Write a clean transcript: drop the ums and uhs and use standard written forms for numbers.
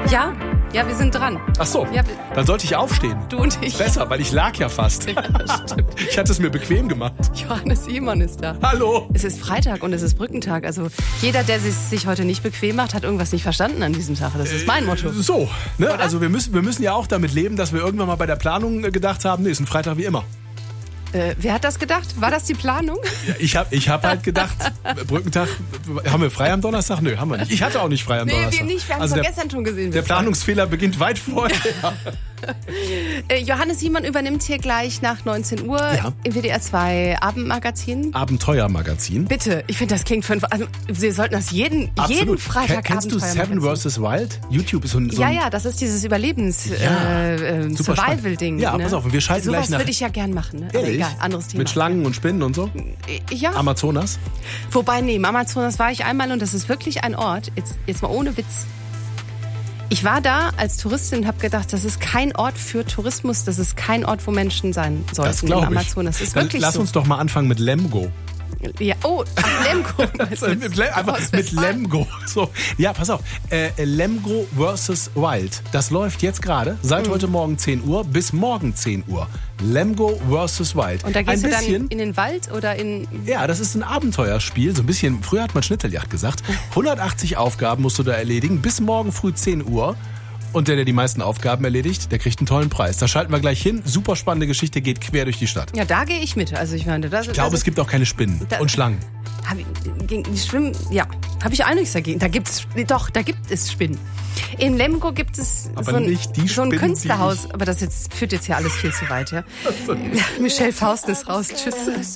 Ja, wir sind dran. Ach so, Ja, dann sollte ich aufstehen. du und ich. Besser, weil ich lag ja fast. Ja, stimmt. Ich hatte es mir bequem gemacht. Johannes Ihmann ist da. Hallo. Es ist Freitag und es ist Brückentag. Also jeder, der sich heute nicht bequem macht, hat irgendwas nicht verstanden an diesem Tag. Das ist mein Motto. So, ne? Also wir müssen ja auch damit leben, dass wir irgendwann mal bei der Planung gedacht haben, nee, ist ein Freitag wie immer. Wer hat das gedacht? War das die Planung? Ja, ich hab halt gedacht, Brückentag, haben wir frei am Donnerstag? Nö, haben wir nicht. Ich hatte auch nicht frei am Donnerstag. Nee, wir nicht. Wir haben also es gestern schon gesehen. Der Planungsfehler beginnt weit vorher. Johannes Simon übernimmt hier gleich nach 19 Uhr im WDR 2 Abendmagazin. Abenteuermagazin. Bitte, ich finde, das klingt für also wir sollten das jeden Freitag Kennst du Seven vs. Wild? YouTube ist so ein Ja, das ist dieses Survival-Ding. Ja, ne? pass auf, und wir schalten Sowas gleich nach. würde ich ja gern machen. Ne? Aber egal, anderes Thema. Mit Schlangen und Spinnen und so? Ja. Amazonas? Wobei, nee, im Amazonas war ich einmal und das ist wirklich ein Ort, jetzt mal ohne Witz. Ich war da als Touristin und habe gedacht, das ist kein Ort für Tourismus, das ist kein Ort, wo Menschen sein sollten. Das glaube ich. Im Amazonas. Das ist wirklich Lass so. uns doch mal anfangen mit Lemgo. Ja, Lemgo. Mit Lemgo. So. Ja, pass auf. Lemgo vs. Wild. Das läuft jetzt gerade seit heute Morgen 10 Uhr bis morgen 10 Uhr. Lemgo vs. Wild. Und da gehst du dann in den Wald oder in... Ja, das ist ein Abenteuerspiel. So ein bisschen, früher hat man Schnitzeljagd gesagt. 180 Aufgaben musst du da erledigen bis morgen früh 10 Uhr. Und der die meisten Aufgaben erledigt, der kriegt einen tollen Preis. Da schalten wir gleich hin. Super spannende Geschichte, geht quer durch die Stadt. Ja, da gehe ich mit. Also ich meine, ich glaube, es gibt auch keine Spinnen und Schlangen. Die Schwimmen, ja, habe ich auch nichts dagegen. Da gibt es Spinnen. In Lemgo gibt es so ein Künstlerhaus, aber das führt jetzt hier alles viel zu weit. Ja? Michelle Faust ist raus. Tschüss.